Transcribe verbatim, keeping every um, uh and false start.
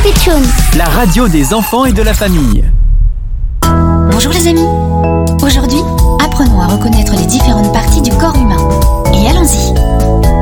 Pitchoun, la radio des enfants et de la famille. Bonjour les amis. Aujourd'hui, apprenons à reconnaître les différentes parties du corps humain. Et allons-y.